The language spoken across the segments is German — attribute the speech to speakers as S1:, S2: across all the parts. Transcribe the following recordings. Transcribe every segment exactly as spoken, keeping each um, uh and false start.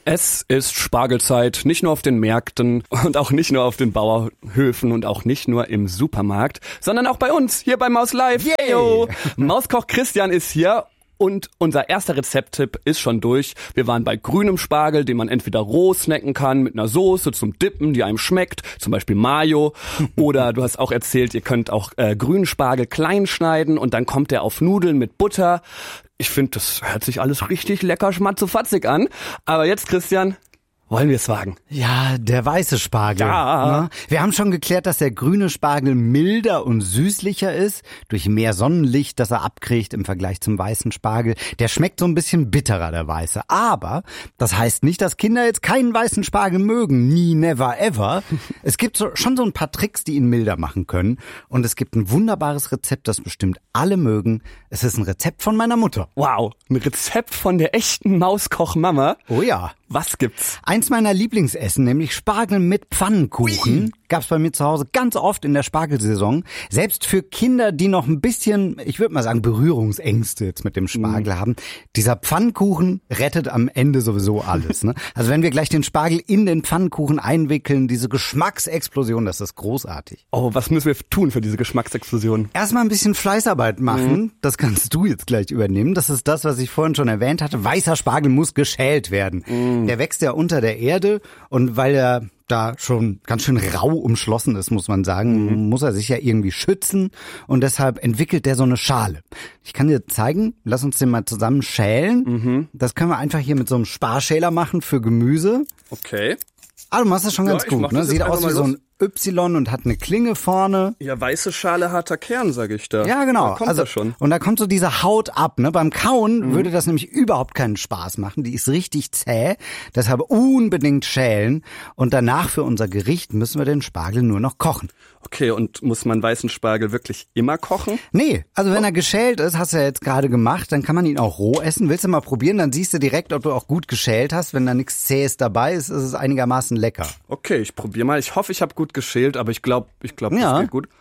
S1: Es ist Spargelzeit, nicht nur auf den Märkten und auch nicht nur auf den Bauernhöfen und auch nicht nur im Supermarkt, sondern auch bei uns, hier bei Maus Live.
S2: Yay!
S1: Yo. Mauskoch Christian ist hier und unser erster Rezepttipp ist schon durch. Wir waren bei grünem Spargel, den man entweder roh snacken kann mit einer Soße zum Dippen, die einem schmeckt, zum Beispiel Mayo. Oder du hast auch erzählt, ihr könnt auch äh, grünen Spargel klein schneiden und dann kommt der auf Nudeln mit Butter. Ich finde, das hört sich alles richtig lecker schmatzefatzig an. Aber jetzt, Christian, wollen wir es wagen?
S2: Ja, der weiße Spargel.
S1: Ja.
S2: Ne? Wir haben schon geklärt, dass der grüne Spargel milder und süßlicher ist, durch mehr Sonnenlicht, das er abkriegt im Vergleich zum weißen Spargel. Der schmeckt so ein bisschen bitterer, der weiße. Aber das heißt nicht, dass Kinder jetzt keinen weißen Spargel mögen. Nie, never, ever. Es gibt so, schon so ein paar Tricks, die ihn milder machen können. Und es gibt ein wunderbares Rezept, das bestimmt alle mögen. Es ist ein Rezept von meiner Mutter.
S1: Wow, ein Rezept von der echten Mauskoch-Mama.
S2: Oh ja.
S1: Was gibt's?
S2: Eins meiner Lieblingsessen, nämlich Spargel mit Pfannkuchen, gab's bei mir zu Hause ganz oft in der Spargelsaison. Selbst für Kinder, die noch ein bisschen, ich würde mal sagen, Berührungsängste jetzt mit dem Spargel mm. haben. Dieser Pfannkuchen rettet am Ende sowieso alles. Ne? Also wenn wir gleich den Spargel in den Pfannkuchen einwickeln, diese Geschmacksexplosion, das ist großartig.
S1: Oh, was müssen wir tun für diese Geschmacksexplosion?
S2: Erstmal ein bisschen Fleißarbeit machen. Mm. Das kannst du jetzt gleich übernehmen. Das ist das, was ich vorhin schon erwähnt hatte. Weißer Spargel muss geschält werden. Mm. Der wächst ja unter der Erde und weil er da schon ganz schön rau umschlossen ist, muss man sagen, mhm. muss er sich ja irgendwie schützen und deshalb entwickelt der so eine Schale. Ich kann dir zeigen, lass uns den mal zusammen schälen. Mhm. Das können wir einfach hier mit so einem Sparschäler machen für Gemüse.
S1: Okay.
S2: Ah, du machst das schon ganz
S1: ja,
S2: gut, ne? Sieht aus wie so ein Y und hat eine Klinge vorne.
S1: Ja, weiße Schale, harter Kern, sag ich da.
S2: Ja, genau.
S1: Da kommt
S2: also,
S1: das schon.
S2: Und da kommt so diese Haut ab, ne? Beim Kauen mhm. würde das nämlich überhaupt keinen Spaß machen. Die ist richtig zäh. Deshalb unbedingt schälen. Und danach für unser Gericht müssen wir den Spargel nur noch kochen.
S1: Okay, und muss man weißen Spargel wirklich immer kochen?
S2: Nee, also wenn oh. er geschält ist, hast du ja jetzt gerade gemacht, dann kann man ihn auch roh essen. Willst du mal probieren, dann siehst du direkt, ob du auch gut geschält hast. Wenn da nichts Zähes dabei ist, ist es einigermaßen lecker.
S1: Okay, ich probiere mal. Ich hoffe, ich habe gut geschält, aber ich glaube, ich glaube,
S2: ja.
S1: das geht gut.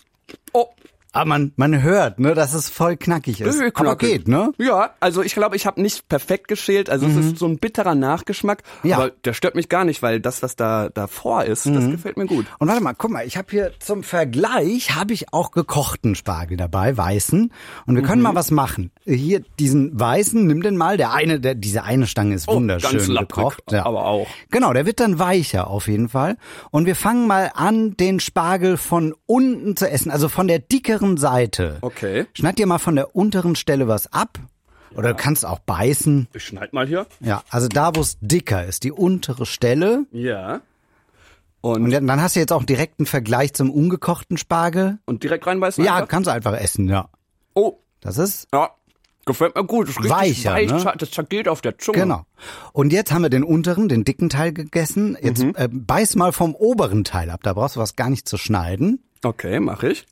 S1: Oh.
S2: Aber man, man hört, ne, dass es voll knackig ist.
S1: Knackig.
S2: Aber geht, ne?
S1: Ja, also ich glaube, ich habe nicht perfekt geschält. Also mhm. es ist so ein bitterer Nachgeschmack. Ja. Aber der stört mich gar nicht, weil das, was da davor ist, mhm. das gefällt mir gut.
S2: Und warte mal, guck mal, ich habe hier zum Vergleich, habe ich auch gekochten Spargel dabei, weißen. Und wir können mhm. mal was machen. Hier, diesen weißen, nimm den mal. Der eine, der, diese eine Stange ist
S1: oh,
S2: wunderschön
S1: ganz lapprig,
S2: gekocht. Ja.
S1: Aber auch.
S2: Genau, der wird dann weicher auf jeden Fall. Und wir fangen mal an, den Spargel von unten zu essen, also von der dickeren Seite.
S1: Okay.
S2: Schneid dir mal von der unteren Stelle was ab. Oder ja. du kannst auch beißen.
S1: Ich schneid mal hier.
S2: Ja, also da, wo es dicker ist, die untere Stelle.
S1: Ja.
S2: Und, und dann hast du jetzt auch direkt einen Vergleich zum ungekochten Spargel.
S1: Und direkt reinbeißen?
S2: Ja,
S1: einfach?
S2: kannst du einfach essen, ja.
S1: Oh.
S2: Das ist?
S1: Ja. Gefällt mir gut. Das ist
S2: weicher,
S1: weich,
S2: ne?
S1: Das zergeht auf der Zunge.
S2: Genau. Und jetzt haben wir den unteren, den dicken Teil gegessen. Jetzt mhm. äh, beiß mal vom oberen Teil ab. Da brauchst du was gar nicht zu schneiden.
S1: Okay, mach ich.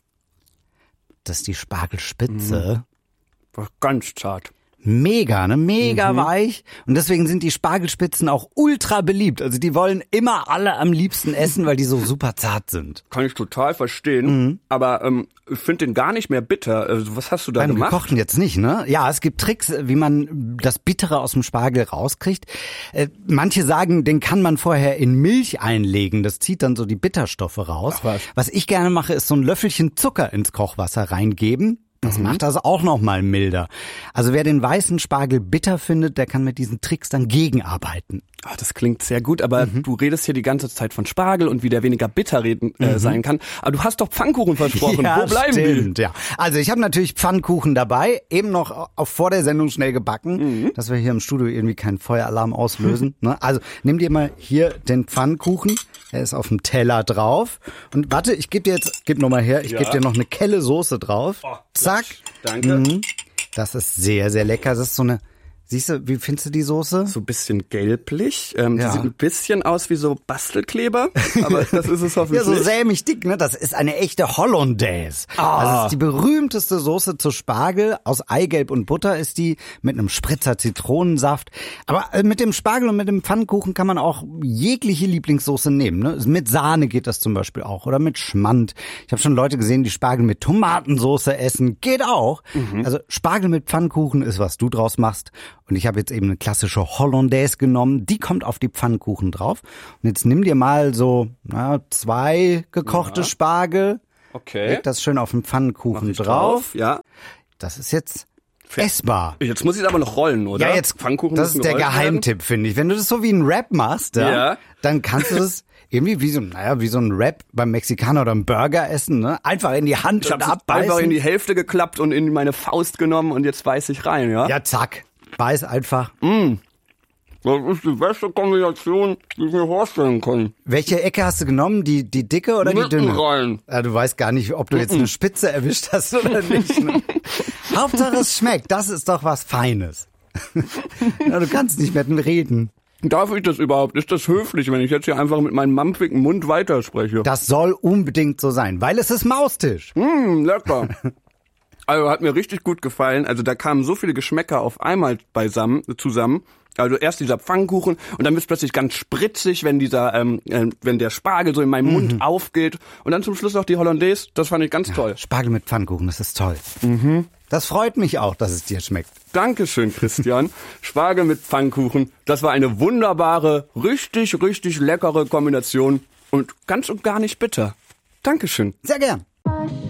S2: Das ist die Spargelspitze.
S1: Mhm. Ganz zart.
S2: Mega, ne? Mega
S1: mhm.
S2: weich. Und deswegen sind die Spargelspitzen auch ultra beliebt. Also die wollen immer alle am liebsten essen, weil die so super zart sind.
S1: Kann ich total verstehen. Mhm. Aber ähm, ich finde den gar nicht mehr bitter. Also, was hast du da
S2: Beim
S1: gemacht?
S2: Gekochten jetzt nicht, ne? Ja, es gibt Tricks, wie man das Bittere aus dem Spargel rauskriegt. Äh, manche sagen, den kann man vorher in Milch einlegen. Das zieht dann so die Bitterstoffe raus.
S1: Ach, was?
S2: Was ich gerne mache, ist so ein Löffelchen Zucker ins Kochwasser reingeben. Das mhm. macht das auch noch mal milder. Also wer den weißen Spargel bitter findet, der kann mit diesen Tricks dann gegenarbeiten.
S1: Ach, das klingt sehr gut, aber mhm. du redest hier die ganze Zeit von Spargel und wie der weniger bitter reden, äh, mhm. sein kann. Aber du hast doch Pfannkuchen versprochen.
S2: Ja,
S1: wo bleiben
S2: stimmt,
S1: die?
S2: Ja. Also ich habe natürlich Pfannkuchen dabei, eben noch auch vor der Sendung schnell gebacken, mhm. dass wir hier im Studio irgendwie keinen Feueralarm auslösen. ne? Also nimm dir mal hier den Pfannkuchen, der ist auf dem Teller drauf. Und warte, ich gebe dir jetzt, gib noch mal her, ich ja. gebe dir noch eine Kelle Soße drauf. Oh, Zack.
S1: Danke.
S2: Mhm. Das ist sehr, sehr lecker. Das ist so eine, siehst du, wie findest du die Soße?
S1: So ein bisschen gelblich. Ähm,
S2: ja.
S1: Die sieht ein bisschen aus wie so Bastelkleber, aber das ist es hoffentlich.
S2: Ja, so sämig dick, ne? Das ist eine echte Hollandaise.
S1: Ah.
S2: Das ist die berühmteste Soße zu Spargel. Aus Eigelb und Butter ist die, mit einem Spritzer Zitronensaft. Aber mit dem Spargel und mit dem Pfannkuchen kann man auch jegliche Lieblingssoße nehmen, ne? Mit Sahne geht das zum Beispiel auch oder mit Schmand. Ich habe schon Leute gesehen, die Spargel mit Tomatensoße essen. Geht auch. Mhm. Also Spargel mit Pfannkuchen ist, was du draus machst. Und ich habe jetzt eben eine klassische Hollandaise genommen. Die kommt auf die Pfannkuchen drauf. Und jetzt nimm dir mal so na, zwei gekochte ja. Spargel.
S1: Okay.
S2: Leg das schön auf den Pfannkuchen drauf.
S1: drauf. Ja.
S2: Das ist jetzt essbar.
S1: Jetzt muss ich es aber noch rollen, oder?
S2: Ja, jetzt,
S1: Pfannkuchen
S2: das ist der Geheimtipp, finde ich. Wenn du das so wie ein Wrap machst, ja,
S1: ja.
S2: dann kannst du das irgendwie wie so, naja, wie so ein Wrap beim Mexikaner oder einem Burger essen, ne? Einfach in die Hand
S1: ich
S2: und abbeißen.
S1: Einfach in die Hälfte geklappt und in meine Faust genommen und jetzt beiß ich rein, ja?
S2: Ja, zack. Beiß einfach.
S1: Mm. Das ist die beste Kombination, die ich mir vorstellen kann.
S2: Welche Ecke hast du genommen? Die, die dicke oder die dünne?
S1: Rein.
S2: Ja, du weißt gar nicht, ob du jetzt eine Spitze erwischt hast oder nicht. Ne? Hauptsache es schmeckt. Das ist doch was Feines. Ja, du kannst nicht mit mir reden.
S1: Darf ich das überhaupt? Ist das höflich, wenn ich jetzt hier einfach mit meinem mampfigen Mund weiterspreche?
S2: Das soll unbedingt so sein, weil es ist Maustisch.
S1: Mm, lecker. Also hat mir richtig gut gefallen. Also da kamen so viele Geschmäcker auf einmal beisammen, zusammen. Also erst dieser Pfannkuchen und dann wird es plötzlich ganz spritzig, wenn dieser, ähm, äh, wenn der Spargel so in meinem mhm. Mund aufgeht. Und dann zum Schluss noch die Hollandaise. Das fand ich ganz
S2: ja,
S1: toll.
S2: Spargel mit Pfannkuchen, das ist toll.
S1: Mhm.
S2: Das freut mich auch, dass es dir schmeckt.
S1: Dankeschön, Christian. Spargel mit Pfannkuchen. Das war eine wunderbare, richtig, richtig leckere Kombination und ganz und gar nicht bitter. Dankeschön.
S2: Sehr gern.